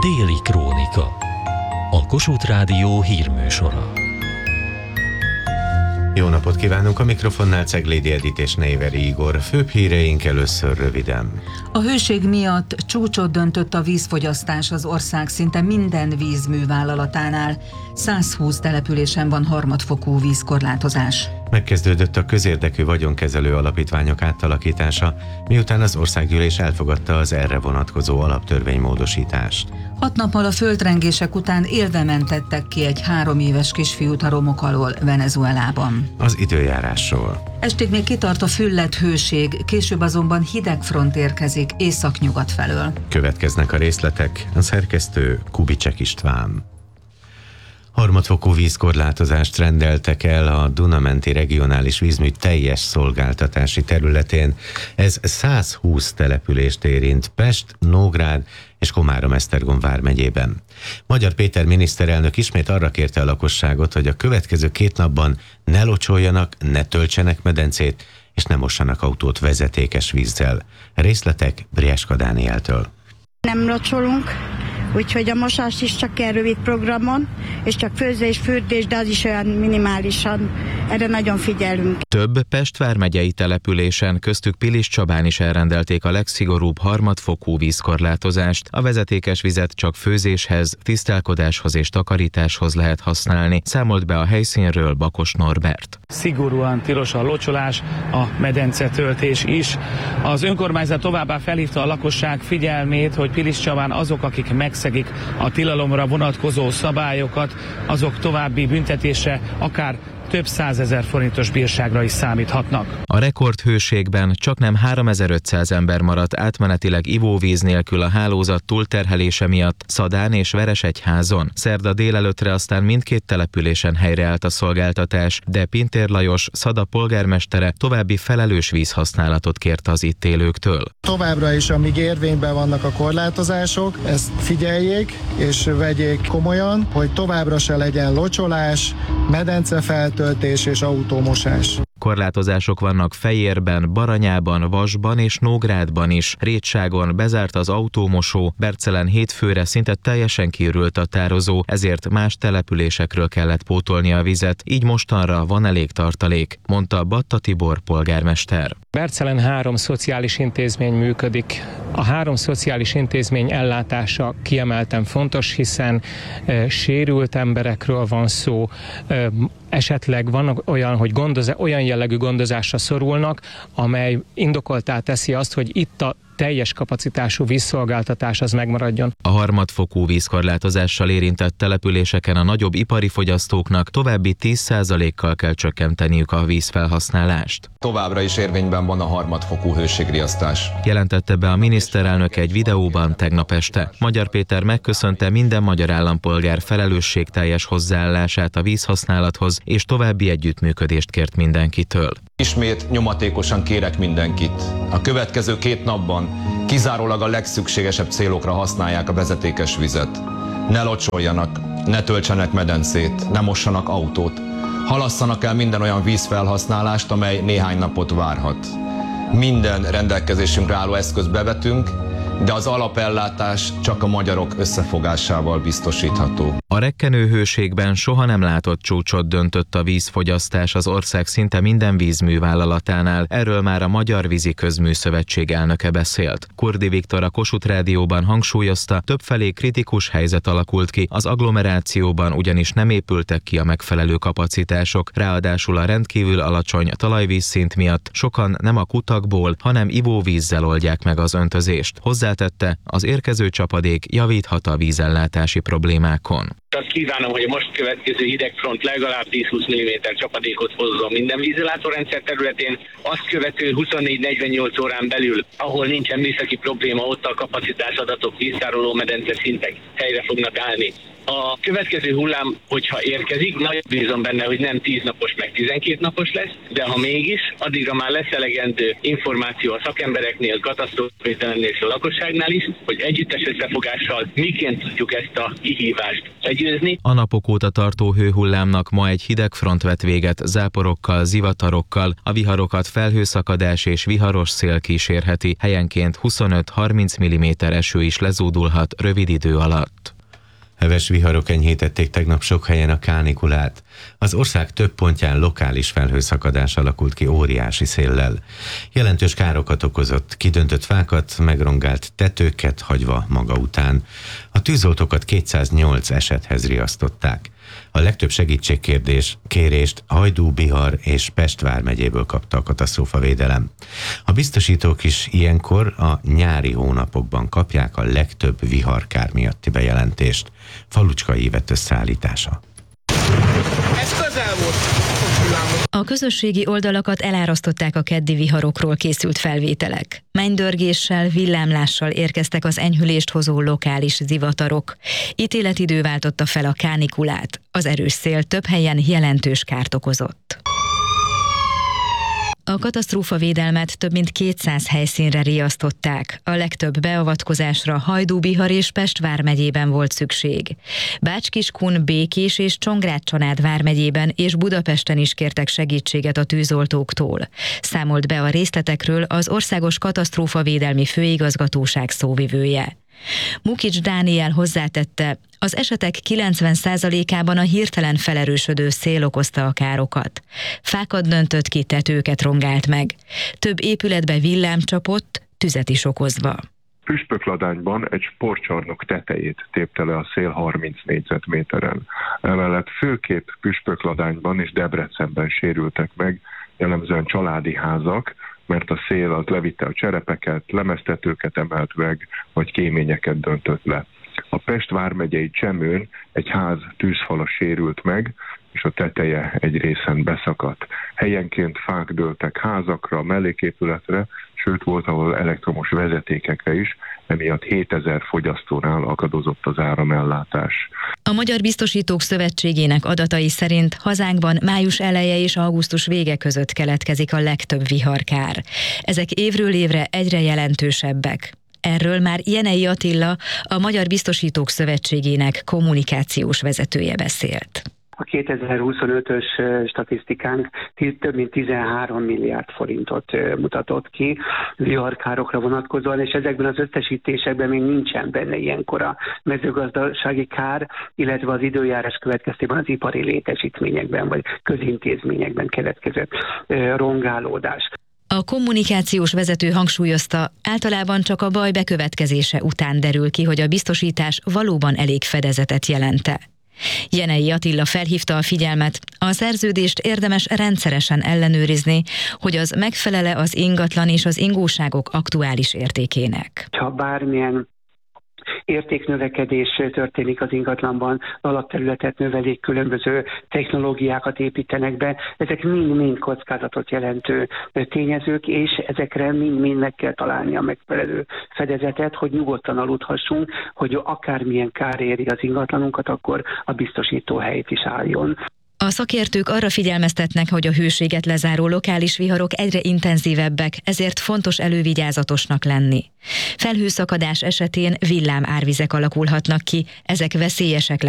Déli Krónika. A Kossuth Rádió hírműsora. Jó napot kívánunk, a mikrofonnál Ceglédi Edit és Néveri Igor. Főbb híreink először röviden. A hőség miatt csúcsot döntött a vízfogyasztás az ország szinte minden vízművállalatánál. 120 településen van harmadfokú vízkorlátozás. Megkezdődött a közérdekű vagyonkezelő alapítványok átalakítása, miután az országgyűlés elfogadta az erre vonatkozó alaptörvénymódosítást. 6 nappal a földrengések után élve mentettek ki egy 3 éves kisfiút a romok alól Venezuelában. Az időjárásról. Estig még kitart a fülledt hőség, később azonban hideg front érkezik északnyugat felől. Következnek a részletek, a szerkesztő Kubicek István. Harmadfokú vízkorlátozást rendeltek el a Duna-menti regionális vízmű teljes szolgáltatási területén. Ez 120 települést érint Pest, Nógrád és Komárom-Esztergom vármegyében. Magyar Péter miniszterelnök ismét arra kérte a lakosságot, hogy a következő 2 napban ne locsoljanak, ne töltsenek medencét és ne mossanak autót vezetékes vízzel. Részletek Brieska Dánieltől. Nem locsolunk, úgyhogy a mosás is csak ilyen rövid programon, és csak főzés, fürdés, de az is olyan minimálisan. Erre nagyon figyelünk. Több Pest vármegyei településen, köztük Piliscsabán is elrendelték a legszigorúbb harmadfokú vízkorlátozást. A vezetékes vizet csak főzéshez, tisztálkodáshoz és takarításhoz lehet használni, számolt be a helyszínről Bakos Norbert. Szigorúan tilos a locsolás, a medencetöltés is. Az önkormányzat továbbá felhívta a lakosság figyelmét, hogy Piliscsabán azok, akik megszegik a tilalomra vonatkozó szabályokat, azok további büntetésre, akár több 100 000 forintos bírságra is számíthatnak. A rekordhőségben csaknem 3500 ember maradt átmenetileg ivóvíz nélkül a hálózat túlterhelése miatt Szadán és Veresegyházon. Szerda délelőttre aztán mindkét településen helyreállt a szolgáltatás, de Pintér Lajos, Szada polgármestere további felelős vízhasználatot kért az itt élőktől. Továbbra is, amíg érvényben vannak a korlátozások, ezt figyeljék és vegyék komolyan, hogy továbbra se legyen locsolás, medencefeltöltés és autómosás. Korlátozások vannak Fejérben, Baranyában, Vasban és Nógrádban is. Rétságon bezárt az autómosó, Bercelen hétfőre szinte teljesen kiürült a tározó, ezért más településekről kellett pótolni a vizet, így mostanra van elég tartalék, mondta Batta Tibor polgármester. Bercelen 3 szociális intézmény működik. A 3 szociális intézmény ellátása kiemelten fontos, hiszen sérült emberekről van szó, esetleg van olyan, hogy olyan jellegű gondozásra szorulnak, amely indokoltá teszi azt, hogy itt a teljes kapacitású vízszolgáltatás az megmaradjon. A harmadfokú vízkorlátozással érintett településeken a nagyobb ipari fogyasztóknak további 10%-kal kell csökkenteniük a vízfelhasználást. Továbbra is érvényben van a harmadfokú hőségriasztás. Jelentette be a miniszterelnök egy videóban tegnap este. Magyar Péter megköszönte minden magyar állampolgár felelősségteljes hozzáállását a vízhasználathoz, és további együttműködést kért mindenkitől. Ismét nyomatékosan kérek mindenkit. A következő 2 napban kizárólag a legszükségesebb célokra használják a vezetékes vizet. Ne locsoljanak, ne töltsenek medencét, ne mossanak autót. Halasszanak el minden olyan vízfelhasználást, amely néhány napot várhat. Minden rendelkezésünkre álló eszközt bevetünk, de az alapellátás csak a magyarok összefogásával biztosítható. A rekkenő hőségben soha nem látott csúcsot döntött a vízfogyasztás az ország szinte minden vízművállalatánál. Erről már a Magyar Vízi Közműszövetség elnöke beszélt. Kurdi Viktor a Kossuth Rádióban hangsúlyozta, többfelé kritikus helyzet alakult ki, az agglomerációban ugyanis nem épültek ki a megfelelő kapacitások, ráadásul a rendkívül alacsony talajvízszint miatt sokan nem a kutakból, hanem ivóvízzel oldják meg az öntözést. Hozzátette, az érkező csapadék javíthat a vízellátási problémákon. Azt kívánom, hogy a most következő hidegfront legalább 10-20 mm csapadékot hozzon minden vízellátórendszer területén. Azt követő 24-48 órán belül, ahol nincsen műszaki probléma, ott a kapacitásadatok, víztároló medence szintek helyre fognak állni. A következő hullám, hogyha érkezik, nagyon bízom benne, hogy nem 10 napos, meg 12 napos lesz, de ha mégis, addigra már lesz elegendő információ a szakembereknél, katasztrófavédelemnél és a lakosságnál is, hogy együttes összefogással miként tudjuk ezt a kihívást együtt győzni. A napok óta tartó hőhullámnak ma egy hideg front vett véget, záporokkal, zivatarokkal, a viharokat felhőszakadás és viharos szél kísérheti, helyenként 25-30 mm eső is lezúdulhat rövid idő alatt. Heves viharok enyhítették tegnap sok helyen a kánikulát. Az ország több pontján lokális felhőszakadás alakult ki óriási széllel. Jelentős károkat okozott, kidöntött fákat, megrongált tetőket hagyva maga után. A tűzoltókat 208 esethez riasztották. A legtöbb segítségkérést Hajdú, Bihar és Pest vármegyéből kapta a katasztrófavédelem. A biztosítók is ilyenkor a nyári hónapokban kapják a legtöbb viharkár miatti bejelentést. Falucskai Ivett összeállítása. A közösségi oldalakat elárasztották a keddi viharokról készült felvételek. Mennydörgéssel, villámlással érkeztek az enyhülést hozó lokális zivatarok. Ítéletidő váltotta fel a kánikulát. Az erős szél több helyen jelentős kárt okozott. A katasztrófavédelmet több mint 200 helyszínre riasztották. A legtöbb beavatkozásra Hajdú, Bihar és Pest vármegyében volt szükség. Bács-Kiskun, Békés és Csongrád-Csanád vármegyében és Budapesten is kértek segítséget a tűzoltóktól. Számolt be a részletekről az Országos Katasztrófavédelmi Főigazgatóság szóvivője. Mukics Dániel hozzátette, az esetek 90%-ában a hirtelen felerősödő szél okozta a károkat. Fákat döntött ki, tetőket rongált meg. Több épületbe villám csapott, tüzet is okozva. Püspökladányban egy sportcsarnok tetejét tépte le a szél 30 négyzetméteren. Emellett főképp Püspökladányban és Debrecenben sérültek meg, jellemzően családi házak, mert a szél az levitte a cserepeket, lemeztetőket emelt meg, vagy kéményeket döntött le. A Pest vármegyei Csemőn egy ház tűzfala sérült meg, és a teteje egy részen beszakadt. Helyenként fák dőltek házakra, melléképületre, sőt volt, ahol elektromos vezetékekre is, emiatt 7000 fogyasztónál akadozott az áramellátás. A Magyar Biztosítók Szövetségének adatai szerint hazánkban május eleje és augusztus vége között keletkezik a legtöbb viharkár. Ezek évről évre egyre jelentősebbek. Erről már Jenei Attila, a Magyar Biztosítók Szövetségének kommunikációs vezetője beszélt. A 2025-ös statisztikánk több mint 13 milliárd forintot mutatott ki viharkárokra vonatkozóan, és ezekben az összesítésekben még nincsen benne ilyenkor a mezőgazdasági kár, illetve az időjárás következtében az ipari létesítményekben vagy közintézményekben keletkezett rongálódás. A kommunikációs vezető hangsúlyozta, általában csak a baj bekövetkezése után derül ki, hogy a biztosítás valóban elég fedezetet jelent-e. Jenei Attila felhívta a figyelmet, a szerződést érdemes rendszeresen ellenőrizni, hogy az megfelele az ingatlan és az ingóságok aktuális értékének. Ha bármilyen értéknövekedés történik az ingatlanban, alapterületet növelik, különböző technológiákat építenek be, ezek mind-mind kockázatot jelentő tényezők, és ezekre mind-mind meg kell találni a megfelelő fedezetet, hogy nyugodtan aludhassunk, hogy akármilyen kár éri az ingatlanunkat, akkor a biztosító helyét is álljon. A szakértők arra figyelmeztetnek, hogy a hőséget lezáró lokális viharok egyre intenzívebbek, ezért fontos elővigyázatosnak lenni. Felhőszakadás esetén villámárvizek alakulhatnak ki, ezek veszélyesek